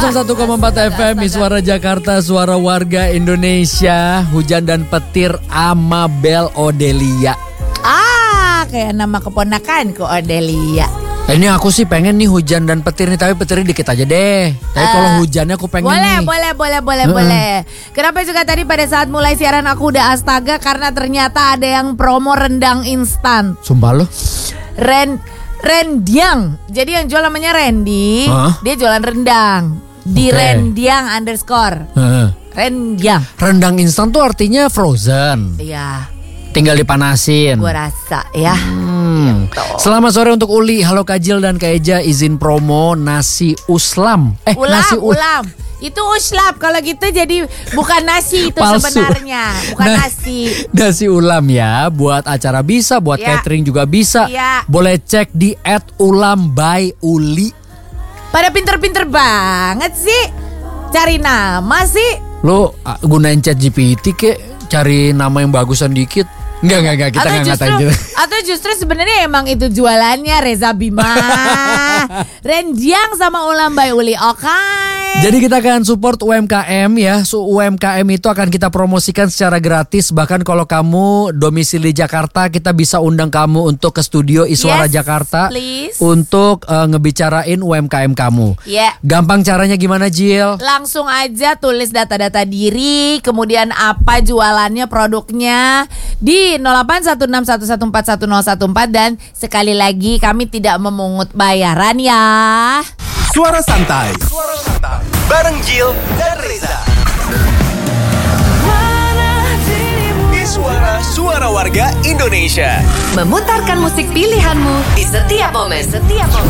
1,4 FM, Suara Jakarta, suara warga Indonesia. Hujan dan petir Amabel Odelia. Kayak nama keponakanku Odelia. Ini aku sih pengen nih hujan dan petir nih, tapi petirnya dikit aja deh. Tapi kalau hujannya aku pengen nih. Boleh. Kenapa juga tadi pada saat mulai siaran aku udah astaga karena ternyata ada yang promo rendang instan. Sumpah lo? Rendiang. Jadi yang jual namanya Randy, dia jualan rendang. Di Rendiang _ Rendiang. Rendang instan tuh artinya frozen. Iya. Tinggal dipanasin. Gua rasa ya. Gitu. Selamat sore untuk Uli, halo Kajil dan Kak Eja, izin promo nasi uslam. Nasi ulam. Itu uslap kalau gitu jadi bukan nasi itu palsu. Sebenarnya bukan nasi. Nasi ulam ya, buat acara bisa, buat catering juga bisa. Boleh cek di @ulam_by_uli. Pada pinter-pinter banget sih. Cari nama sih. Lo gunain ChatGPT kek, cari nama yang bagusan dikit. Enggak, kita enggak ngatain gitu. Atau justru sebenarnya emang itu jualannya Reza Bima. Rendiang sama ulam by Uli, oke. Jadi kita akan support UMKM ya. UMKM itu akan kita promosikan secara gratis. Bahkan kalau kamu domisili Jakarta, kita bisa undang kamu untuk ke studio Iswara Jakarta please. Untuk ngebicarain UMKM kamu. Gampang caranya gimana, Jil? Langsung aja tulis data-data diri, kemudian apa jualannya, produknya di 081611411014, dan sekali lagi kami tidak memungut bayaran ya. Suara santai bareng Jil dan Reza. Di suara warga Indonesia, memutarkan musik pilihanmu di setiap momen.